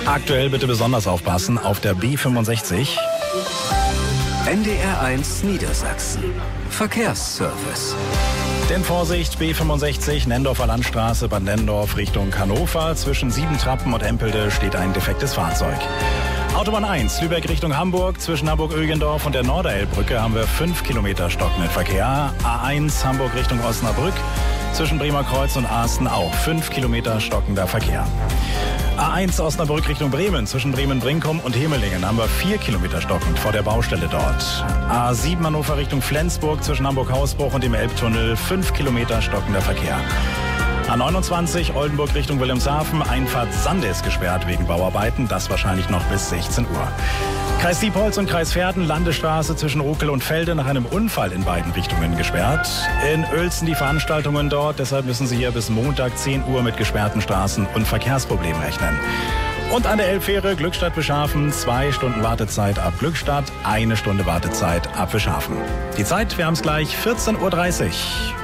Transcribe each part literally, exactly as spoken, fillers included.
Aktuell bitte besonders aufpassen auf der B fünfundsechzig. N D R eins Niedersachsen. Verkehrsservice. Denn Vorsicht, B fünfundsechzig, Nendorfer Landstraße, Bad Nendorf Richtung Hannover. Zwischen Siebentrappen und Empelde steht ein defektes Fahrzeug. Autobahn eins, Lübeck Richtung Hamburg. Zwischen Hamburg-Ögendorf und der Norderelbbrücke haben wir fünf Kilometer stockenden Verkehr. A eins, Hamburg Richtung Osnabrück. Zwischen Bremer Kreuz und Asten auch fünf Kilometer stockender Verkehr. A eins Osnabrück Richtung Bremen. Zwischen Bremen-Brinkum und Hemelingen haben wir vier Kilometer stockend vor der Baustelle dort. A sieben Hannover Richtung Flensburg. Zwischen Hamburg-Hausbruch und dem Elbtunnel fünf Kilometer stockender Verkehr. A neunundzwanzig Oldenburg Richtung Wilhelmshaven. Einfahrt Sande ist gesperrt wegen Bauarbeiten. Das wahrscheinlich noch bis sechzehn Uhr. Kreis Diepholz und Kreis Verden, Landesstraße zwischen Ruckel und Felde nach einem Unfall in beiden Richtungen gesperrt. In Uelzen die Veranstaltungen dort, deshalb müssen Sie hier bis Montag zehn Uhr mit gesperrten Straßen und Verkehrsproblemen rechnen. Und an der Elbfähre Glückstadt-Wischhafen, zwei Stunden Wartezeit ab Glückstadt, eine Stunde Wartezeit ab Wischhafen. Die Zeit, wir haben es gleich, vierzehn Uhr dreißig.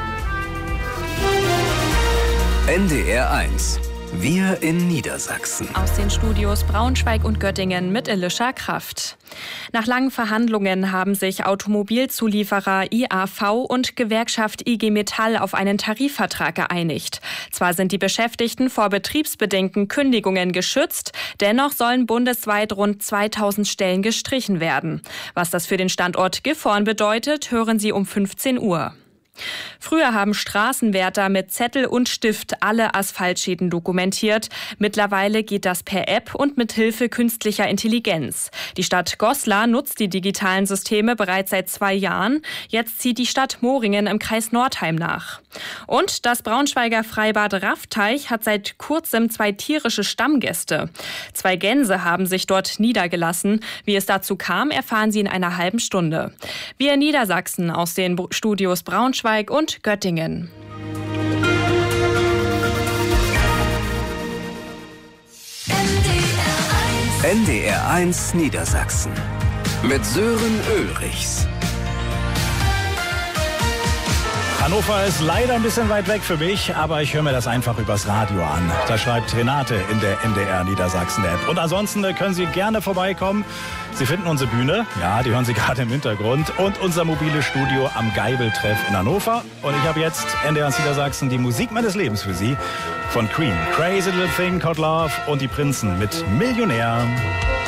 N D R eins. Wir in Niedersachsen. Aus den Studios Braunschweig und Göttingen mit Elisha Kraft. Nach langen Verhandlungen haben sich Automobilzulieferer I A V und Gewerkschaft I G Metall auf einen Tarifvertrag geeinigt. Zwar sind die Beschäftigten vor betriebsbedingten Kündigungen geschützt, dennoch sollen bundesweit rund zweitausend Stellen gestrichen werden. Was das für den Standort Gifhorn bedeutet, hören Sie um fünfzehn Uhr. Früher haben Straßenwärter mit Zettel und Stift alle Asphaltschäden dokumentiert. Mittlerweile geht das per App und mit Hilfe künstlicher Intelligenz. Die Stadt Goslar nutzt die digitalen Systeme bereits seit zwei Jahren. Jetzt zieht die Stadt Moringen im Kreis Nordheim nach. Und das Braunschweiger Freibad Raffteich hat seit kurzem zwei tierische Stammgäste. Zwei Gänse haben sich dort niedergelassen. Wie es dazu kam, erfahren Sie in einer halben Stunde. Wir in Niedersachsen aus den Studios Braunschweig und Göttingen. N D R eins Niedersachsen mit Sören Ulrichs. Hannover ist leider ein bisschen weit weg für mich, aber ich höre mir das einfach übers Radio an. Da schreibt Renate in der N D R Niedersachsen App. Und ansonsten können Sie gerne vorbeikommen. Sie finden unsere Bühne, ja, die hören Sie gerade im Hintergrund, und unser mobiles Studio am Geibel-Treff in Hannover. Und ich habe jetzt N D R Niedersachsen die Musik meines Lebens für Sie von Queen. Crazy Little Thing Called Love und die Prinzen mit Millionär.